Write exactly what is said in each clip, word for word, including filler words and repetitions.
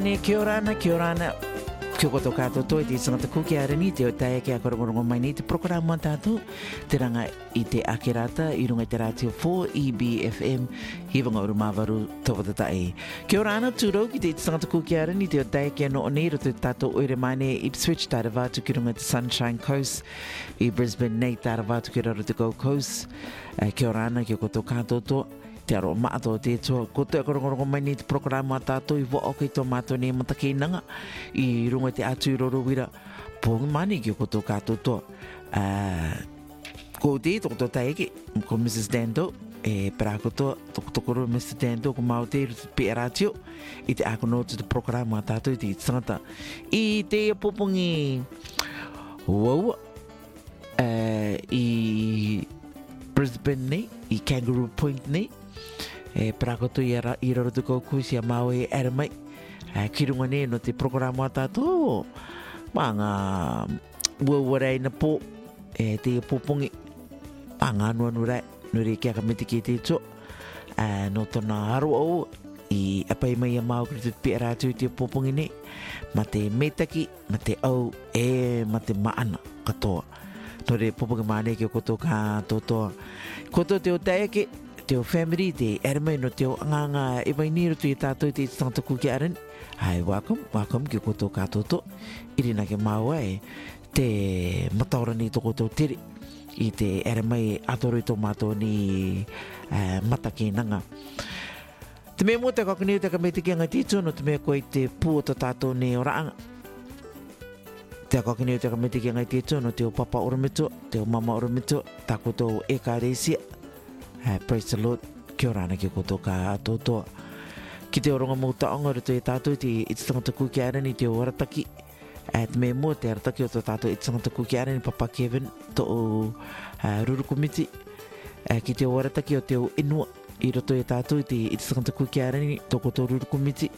Ni kia ora ana, kia ora ana. Kia koto kātou toi te sangata kuki ara ni te o tae kia korongorongo mai ni te programa tātou te ranga i te akirata i runga te rātio four E B F M hiwanga uru māwaru tōwata tae. Kia ora ana tūrau ki te sangata kuki ara ni te o tae kia no nei roto tātou oire mai ne Ipswich tāra vātu ki runga te Sunshine Coast i Brisbane nei tāra vātu ki raro te Gold Coast. Uh, kia ora ana kia koto kātou tō. Te aro maato te tua, ko te korongorongo mai ni te programa tātou i wo ok tō mātou ne mataki nanga i runga te atu i roro wira pōngi mani ki o koto kātou tō. Uh, ko te toko tō taiki, ko Missus Dando, e pera koto, toko toko ro Mister Dando, ko mau te rutu pe ratio, i te ako no te programa tātou i te tangata. I te popongi, wow, uh, i Brisbane nei, i Kangaroo Point nei, e prakoto i ara i raro te koukou si a mau e era mai e ki runga ne no te programa tātou mā ngā uawarei na pō e te pōpongi mā ngā nua nurai nuri kia ka meti ki te tō e no tōna aro au i apai mai a mau kri te pia rātu i te pōpongi ne ma te metaki, ma te au e ma te maana katoa nore pōpongi māne ki o koto kā tōtoa koto te o taeke te o family, te ermai no te o anganga e mai niro tu i tātou te tangata kuki aran. Hai, welcome, welcome ki koto kātoto. Irina ke maua e te mataura ni toko tō tere i te ermai atoro i tō mātou ni uh, mataki nanga. Te mea mua te kakaniu te ka meti ki anga tito no te mea koe te pū o tō tātou ne o raanga. Te kakaniu te ka meti ki anga tito no te o papa oromito, te o mama oromito, tā koto e ka reisia. Uh, praise the Lord, kia ora ana ki koto ka atotoa. Ki te oronga mō taonga ruto e tātou te i te tangata kuki ara ni te o arataki. Uh, te mea mua te arataki o tō tātou i te tangata kuki ara ni Papa Kevin to o uh, Ruru Komiti. Uh, ki te o arataki o te o inua i roto e tātou te i te tangata kuki ara ni to koto Ruru Komiti.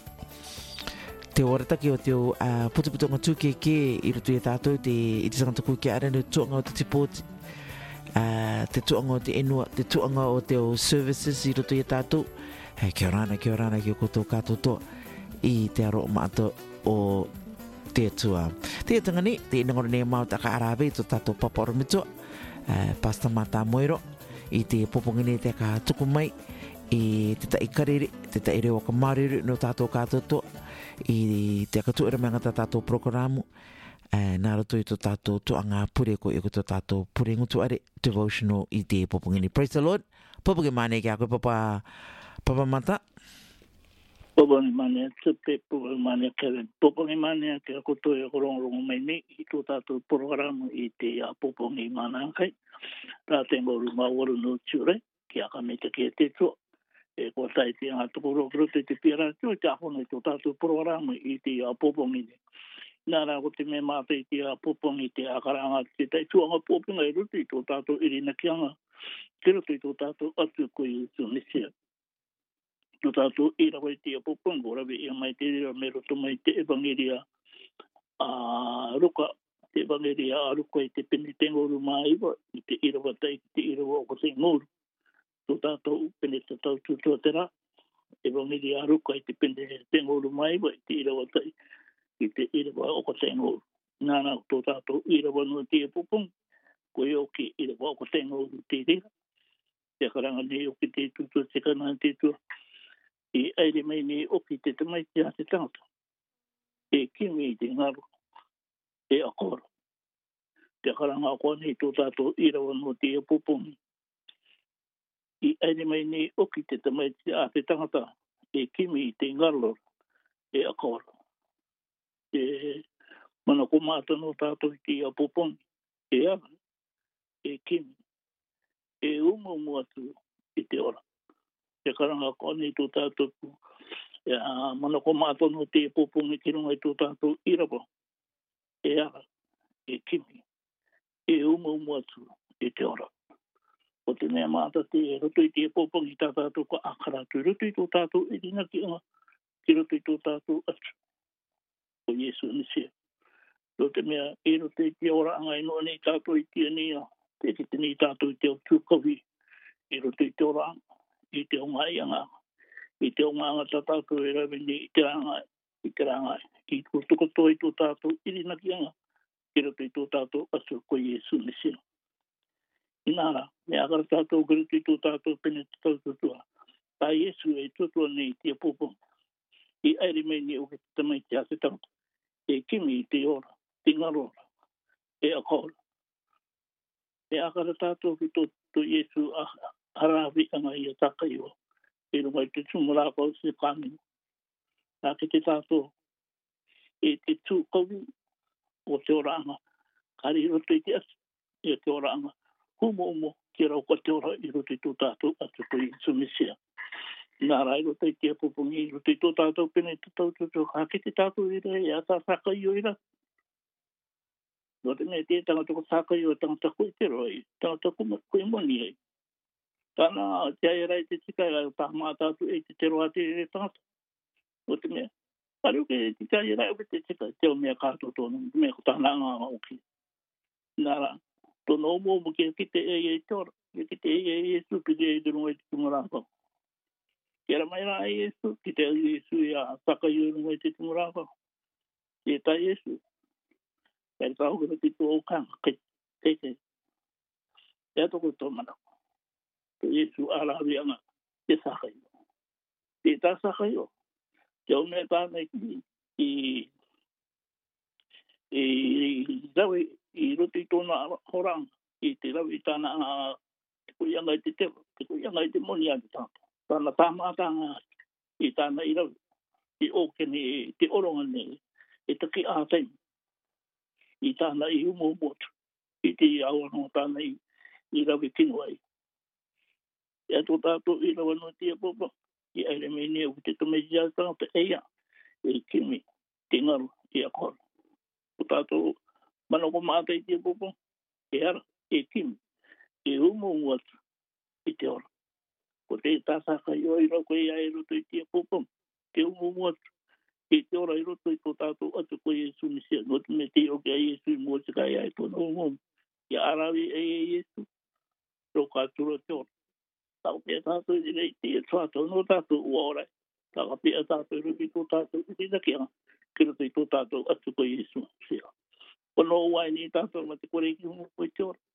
Te o arataki o te o uh, putuputonga tūkeke i roto e tātou te i te tangata kuki ara ni tuanga o te tipoti. Uh, te tuanga o te enua, te tuanga o te o services i roto i tātou. Hei, kia orana, kia orana ki o koto kātou toa i te aro maato o te atua. Te atanga ni, te inangoro ne mau taka arawe i tō tātou papa oromitoa, uh, Pastor Mata Moiro, i te popongi ne te ka tuku mai, i te ta ikarere, te ta ere waka marere no tātou kātou toa, i te akatu ere mangata tātou programu, Uh, nā roto i tō tātou tuanga pure ko i ko tō tātou pure ngutu are devotional i te popongini. Praise the Lord. Popongi mane ki a koe papa, papa Mata. Popongi mane, tupe popongi mane Kevin. Popongi mane ki a koto i a korongorongo mai ni i tō tātou programu i te a popongi manangai. Tā te ngoru mawaru no ture ki a kamete ki a te tō. E ko tai te ngā tukuro rote te pira tū te ahono i tō tātou programu i te a popongi ni. Nara ko te me mātai te a popongi te a karanga te tai tuanga poponga i rutu i tō tātou irina kianga. Te rutu i tō tātou atu ko i utu nesia. Tō tātou irawa i te a poponga, rawe ia mai te rira me roto mai te evangeria a ruka. Te evangeria a ruka i te pene te ngoru maiwa, i te irawa tai te irawa o ko te ngoru. Tō tātou pene te tau tūtua te rā. Evangeria a ruka i te pene te ngoru maiwa, i te irawa tai. I te irawa o ko te ngoru. Nāna tō tātou irawa no te popong, ko i oki irawa o ko te ngoru te rira. Te karanga ne oki te tutua te kana te tua. I aere mai ne oki te tamai te a te tangata. E kimi i te ngaru. E akora. Te karanga ko ne tō tātou irawa no te popong. I aere mai ne oki te tamai te a te tangata. E kimi i te ngaru. E akora. E mana ko mata no tātou ki a popong, e ara, e kimi, e umu muatu i te ora. Te karanga kone i tō tātou, e a mana ko mata no te popong i ki runga i tō tātou irawa, e ara, e kimi, e umu muatu i te ora. O te mea mata te roto i te popong i tā tātou ka akaratu, roto i tō tātou i rina ki anga, ki roto i tō tātou atu. O Yesu nisia. Tō te mea, e no te te ora anga ino nei tātou i tia nia, te te te nei tātou i te o tūkawi, e no te te ora anga, i te o ngai anga, i te o ngā ngata tātou e rawe ni i te anga, i te ranga i kutoko to i tō tātou iri na ki anga kira to i tō tātou asu ko Iesu Mesia. Inara, me agara tātou kira to i tō tātou pene te tau tutua. Tā Iesu e tutua nei tia popo. I aere me ni o ke te tamai te ate tau. E kimi i te ora, te ngarora, e akola. Me agara tātou ki tō to Iesu a harawi anga i a takaiwa. E runga i te tumurako se kāminu. Nā ke te tātou e te tū kawi o te oranga. Kari roto i te asu e te oranga. Humo umo ki rau ka te ora i roto i tō tātou atu ko Iesu Mesia. Nā rai roto i te apopongi i roto i tō tātou pene te tau tutu. Ka ke te tātou i rea e a tā saka i oira. No te me te tangata ko saka i o tangata koe te roi. Tangata koe moni ei. Tāna te aerai te tika e tā mā tātou e te te roa te re tangata. No te mea. Kare uke te tika aerai uke te tika te o mea kātou tōnu. Mea ko tāna ngā oki. Nā rā. Tōna omo omo ki ki te e e te ora. Ki te e e e supi te e te runga i te tumurākau. Ki ara mai rā e e su. Ki te e e su i a saka i o runga i te tumurākau. Ki e tai e su. Kare tāu kira ki tō okanga. Kei te te. Te atoko tō manako. Yesu arawi anga te saka i. Te tā saka i o. Te o mea tāna i i i rawe i roto i tōna horanga. I te rawe i tāna te kui anga i te tewa. Te kui anga i te moni a te tāta. Tāna tāmātanga i tāna i rawe. I okene te oronga ne. E taki ātai. I tāna i umo motu. I te awa no tāna i i rawe kinu ai. E ato tātou i rawa no tia popa. I aere me nea u te tamezi a tātou eia. E kimi, te ngaru, i a kora. O tātou manoko mātai tia popa. E ara, e kimi. E umo uatu i te ora. Ko te tāsaka i oi rau koe i aero to i tia popa. Te umo uatu. I te ora i roto i tō tātou atu koe Iesu Mesia. No te me te o ke a Iesu i mua te kai ai tōna umo. I arawi e e Iesu. Rau kātura te ora. Tau pia tātou i rei te tātou no tātou ua orai. Tau pia tātou i rupi tō tātou i tina kia. Kira tui tō tātou atu ko Iesu. Kono uai ni tātou ma te kore ki humu koe te ora.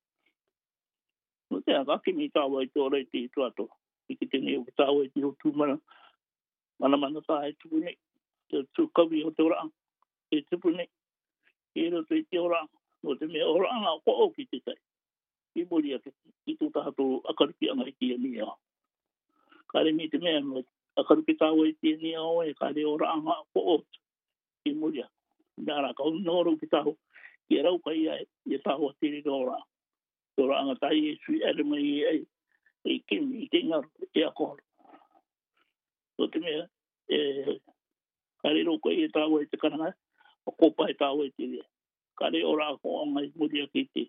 No te aga ki mi tāua i te ora i te tātou. I ki te neo ki tāua i te o tūmana. Mana mana tā e tupu nei. Te tū kawi o te ora. E tupu nei. E roto i te ora. No te mea ora anga ko o ki te tai. I mori ake, i tō tātou akaruki anga i tia ni ao. Kare mi te mea, akaruki tāua i tia ni ao e kare ora anga ko o. I mori ake. Nara, kau noro ki tāu, i rau kai ai, i tāua tiri ka ora. Ora anga tai e sui ere mai i ai, e kimi, i te ngaru, e a kora. So te mea, e kare roko i tāua i te karanga, o kopa i tāua i tiri. Kare ora ko anga i mori ake i te.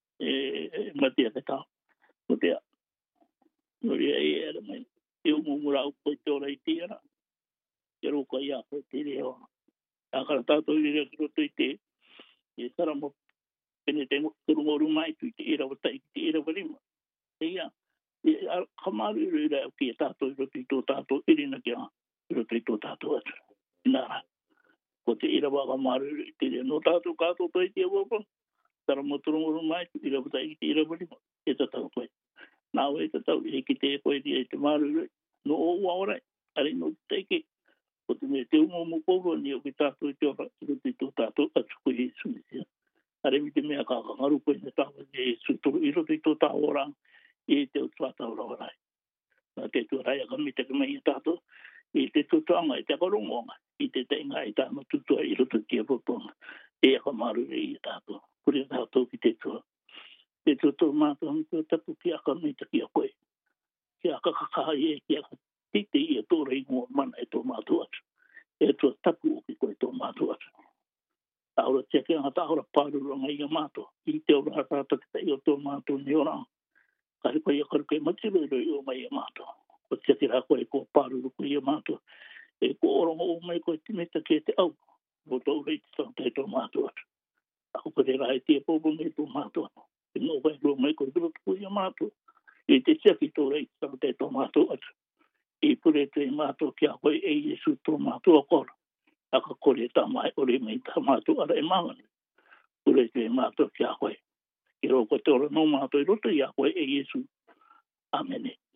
E matia te tau. O te a. Nori e ere mai. E umumura au koe te ora i tira. E roka i a koe te reo. A kara tātou i rea ki roto i te. E saramo. Pene te turungoru mai tu i te ira wata i te ira warima. E ia. E kamaru i rea ki e tātou i roto i tō tātou irina ki a. I roto i tō tātou atu. Nara. Ko te ira waka maru i te rea. No tātou kātou toi te awapa. Tara motorongoro mai, i rawa tai ki te ira wari, e tatau koe. Nā wei tatau, e ki te koe di e te maruru, no o ua orai, are no te teike, o te me te umo mo kouro, ni o ki tātou i te ora, i roto i tō tātou atu koe Iesu Mesia. Are mi te mea kākangaru koe na tāua ni Iesu, i roto i tō tāu ora, i te o tātou rawarai. Nā te tū rai aka mi te kamai i tātou, i te tūtuanga, i te akarongonga, i te teinga i tāma tutua i roto i te apoponga, e aka maruru i tātou. Kuri tātou ki te tua. Te tua tō mātou mi tō tapu ki aka mita ki a koe. Ki aka kakai e ki aka tite i a tōra i ngō mana e tō mātou atu. E tua tapu o ki koe tō mātou atu. Tāura tia ki anga tāura pāruranga i a mātou. I te ora tātou ki te i o tō mātou ni ora. Kari koe i a karu koe matirero i o mai a mātou. Ko tia ki rā koe ko pāruru koe i a mātou. E ko orongo o mai koe timeta ki te au. O tō rei te tō te tō mātou atu. Ako kore rai tia popo me tō mātua. E nō wai rō mai koe rō tō ia mātua. E te tia ki tō rei tō te tō mātua atu. E pure te mātua ki a koe e Iesu tō mātua kora. aka kore ta mai ore mai ta mātou ara e manga. Ure te mātou kia koe. I roko te ora no mātou i roto i a koe e Iesu. Amene.